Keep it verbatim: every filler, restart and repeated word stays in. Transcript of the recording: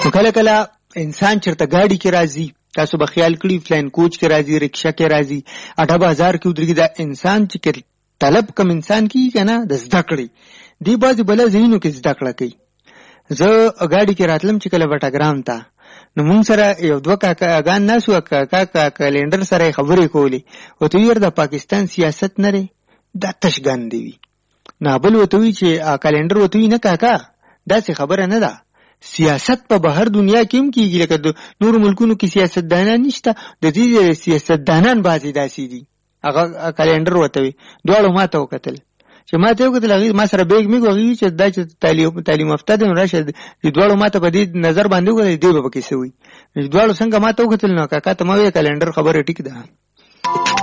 خو کله کله انسان چرته ګاډي کې راځي، تاسو به خیال کړی فلاین کوچ کې راځي، رکشا کې راځي، اډه بازار کې ودرېږي. دا انسان چې طلب کم انسان کېږي که نه د زده کړې، دې بعضې بله ځایونو کې زده کړه کوي. زه ګاډي کې راتلم چې کله بټګرام ته، نو مونږ سره یو دوه کاکاګان ناست وو، کاکا کلنډر سره یې خبرې کولې. ورته ویل د پاکستان سیاست نه دی، دا تش ګند وي. نو بل ورته وي چې کلنډر ورته وي نه کاکا داسې خبره نه ده، سیاست په بهر دنیا کې هم کېږي، لکه د نورو ملکونو کې سیاستدانان نشته، د دې سیاستدانان بعضې داسې دي. هغه کلنډر ورته وي. دواړو ما ته وکتل، چې ما ته وکتل هغې ما سره بیګ میګ هغې چې دا چې تعلیم یافته دی نو راشه دواړو ما ته په دې نظر باندې وکتل دی به پکې څه وي. دواړو څنګه ما ته وکتل نو کاکا ته ما ویل کلنډر خبره ټیک ده.